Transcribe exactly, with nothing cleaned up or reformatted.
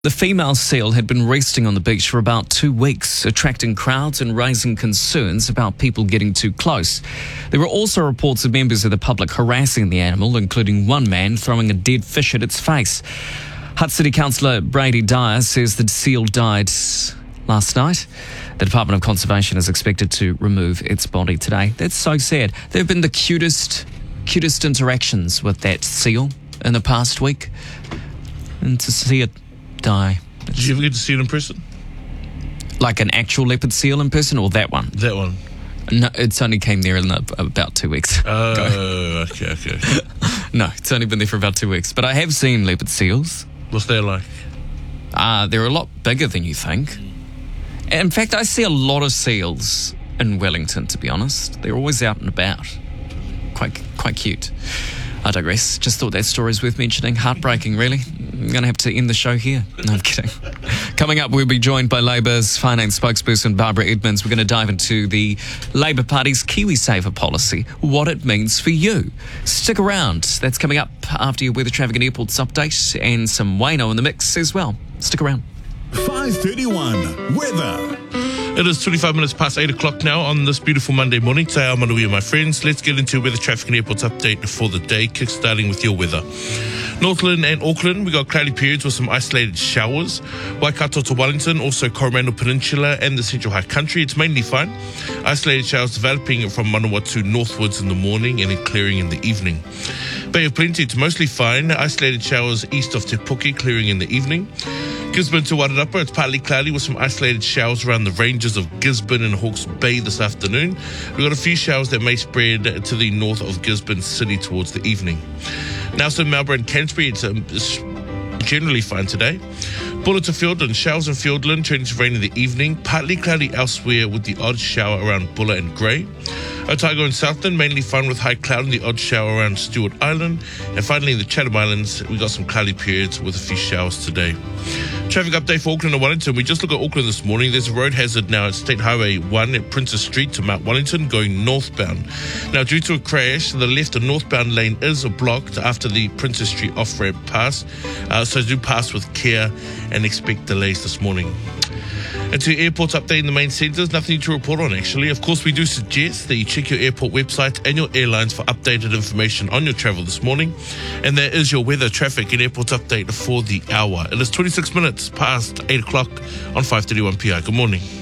The female seal had been resting on the beach for about two weeks, attracting crowds and raising concerns about people getting too close. There were also reports of members of the public harassing the animal, including one man throwing a dead fish at its face. Hutt City Councillor Brady Dyer says the seal died last night. The Department of Conservation is expected to remove its body today. That's so sad. There have been the cutest, cutest interactions with that seal in the past week. And to see it die. Did you ever get to see it in person? Like an actual leopard seal in person, or that one? That one. No, it's only came there in the, about two weeks. Oh, ago. okay, okay. No, it's only been there for about two weeks. But I have seen leopard seals. What's that like? Uh, they're a lot bigger than you think. In fact, I see a lot of seals in Wellington, to be honest. They're always out and about. Quite, quite cute. I digress. Just thought that story's worth mentioning. Heartbreaking, really. I'm going to have to end the show here. No, I'm kidding. Coming up, we'll be joined by Labour's finance spokesperson, Barbara Edmonds. We're going to dive into the Labour Party's KiwiSaver policy, what it means for you. Stick around. That's coming up after your weather, traffic and airports update, and some Wayno in the mix as well. Stick around. five thirty-one weather. It is twenty-five minutes past eight o'clock now on this beautiful Monday morning. Te ao manuia, my friends. Let's get into weather, traffic and airports update for the day, kick-starting with your weather. Northland and Auckland, we got cloudy periods with some isolated showers. Waikato to Wellington, also Coromandel Peninsula and the Central High Country, it's mainly fine. Isolated showers developing from Manawatu northwards in the morning and then clearing in the evening. Bay of Plenty, it's mostly fine. Isolated showers east of Te Puke, clearing in the evening. Gisborne to Wairarapa, it's partly cloudy with some isolated showers around the ranges of Gisborne and Hawke's Bay this afternoon. We've got a few showers that may spread to the north of Gisborne City towards the evening. Nelson, Melbourne, and Canterbury, it's, um, it's generally fine today. Bulla to Fiordland, showers in Fiordland, turning to rain in the evening. Partly cloudy elsewhere with the odd shower around Bulla and Grey. Otago and Southland, mainly fine with high cloud and the odd shower around Stewart Island. And finally in the Chatham Islands, we got some cloudy periods with a few showers today. Traffic update for Auckland and Wellington. We just looked at Auckland this morning. There's a road hazard now at State Highway one at Princess Street to Mount Wellington going northbound. Now, due to a crash, the left and northbound lane is blocked after the Princess Street off-ramp pass. Uh, so do pass with care and expect delays this morning. And to airports update in the main centres, nothing to report on actually. Of course, we do suggest that you check your airport website and your airlines for updated information on your travel this morning. And that is your weather, traffic and airports update for the hour. It is twenty-six minutes past eight o'clock on five thirty-one P I. Good morning.